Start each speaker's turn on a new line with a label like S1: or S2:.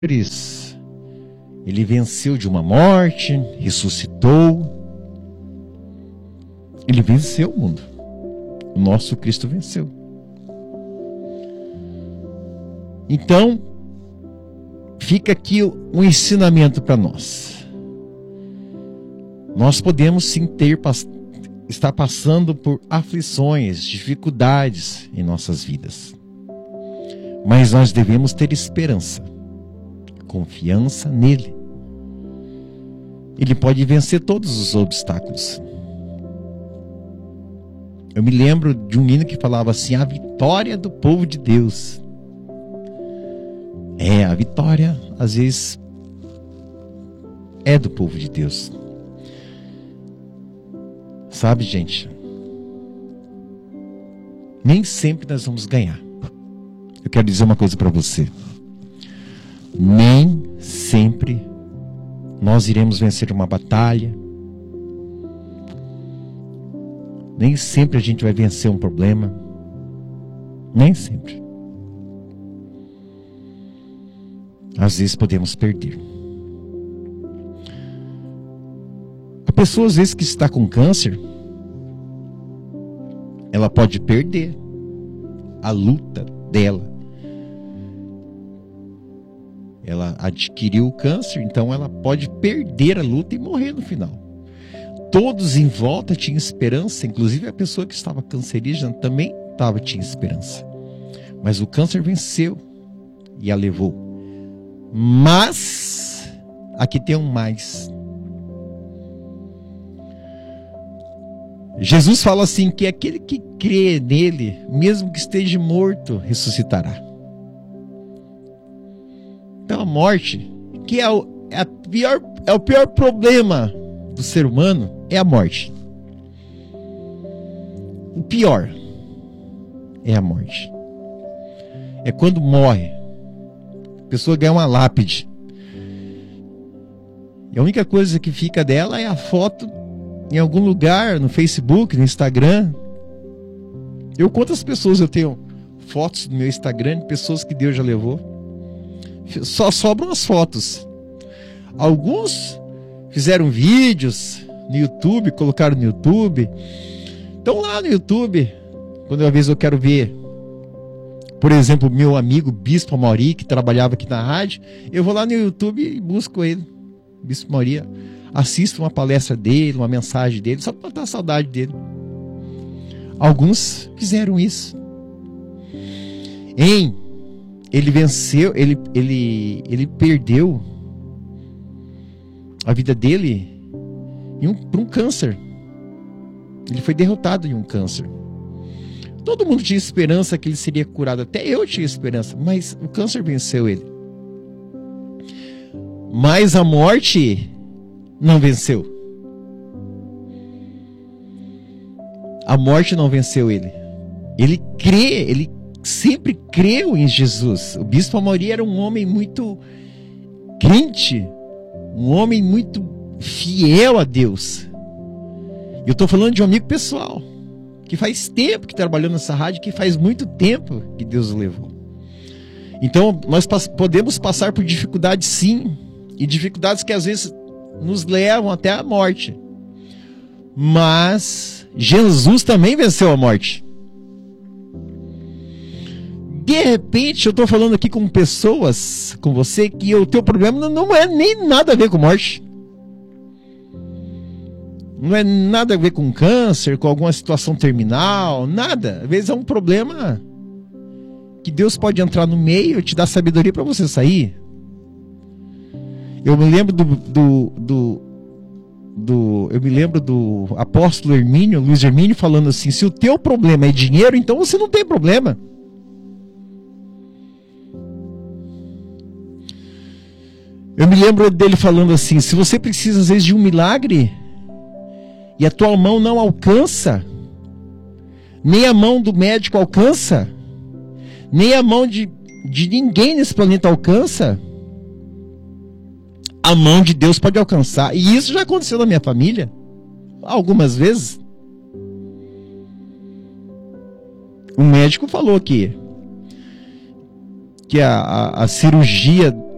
S1: Ele venceu de uma morte, ressuscitou. Ele venceu o mundo. O nosso Cristo venceu. Então, fica aqui um ensinamento para nós. Nós podemos sim estar passando por aflições, dificuldades em nossas vidas. Mas nós devemos ter esperança, confiança nele. Ele pode vencer todos os obstáculos. Eu me lembro de um hino que falava assim: a vitória do povo de Deus. A vitória às vezes é do povo de Deus. Sabe, gente, nem sempre nós vamos ganhar. Eu quero dizer uma coisa para você. Nem sempre nós iremos vencer uma batalha. Nem sempre a gente vai vencer um problema. Nem sempre. Às vezes podemos perder. A pessoa às vezes que está com câncer, ela pode perder a luta dela. Ela adquiriu o câncer, então ela pode perder a luta e morrer no final. Todos em volta tinham esperança, inclusive a pessoa que estava cancerígena também tinha esperança. Mas o câncer venceu e a levou. Mas aqui tem um mais. Jesus fala assim, que aquele que crê nele, mesmo que esteja morto, ressuscitará. Então a morte, que é o pior problema do ser humano, é a morte. O pior é a morte. É quando morre. A pessoa ganha uma lápide. E a única coisa que fica dela é a foto em algum lugar, no Facebook, no Instagram. Quantas pessoas eu tenho fotos no meu Instagram de pessoas que Deus já levou? Só sobram as fotos. Alguns fizeram vídeos no YouTube, colocaram no YouTube. Então lá no YouTube, quando às vezes eu quero ver, por exemplo, meu amigo Bispo Mauri, que trabalhava aqui na rádio, eu vou lá no YouTube e busco ele, Bispo Mauri, assisto uma palestra dele, uma mensagem dele, só para matar a saudade dele. Alguns fizeram isso. Ele venceu, ele perdeu a vida dele por um câncer. Ele foi derrotado em um câncer. Todo mundo tinha esperança que ele seria curado. Até eu tinha esperança, mas o câncer venceu ele. Mas a morte não venceu. A morte não venceu ele. Ele sempre creu em Jesus. O Bispo Mauri era um homem muito crente, um homem muito fiel a Deus. Eu estou falando de um amigo pessoal, que faz tempo que trabalhou nessa rádio, que faz muito tempo que Deus o levou. Então nós podemos passar por dificuldades, sim, e dificuldades que às vezes nos levam até a morte. Mas Jesus também venceu a morte. De repente, eu estou falando aqui com pessoas, com você, que o teu problema não é nem nada a ver com morte. Não é nada a ver com câncer, com alguma situação terminal, nada. Às vezes é um problema que Deus pode entrar no meio e te dar sabedoria para você sair. Eu me lembro do apóstolo Hermínio, Luiz Hermínio, falando assim: se o teu problema é dinheiro, então você não tem problema. Eu me lembro dele falando assim: se você precisa às vezes de um milagre e a tua mão não alcança, nem a mão do médico alcança, nem a mão de ninguém nesse planeta alcança, a mão de Deus pode alcançar. E isso já aconteceu na minha família algumas vezes. O médico falou que a cirurgia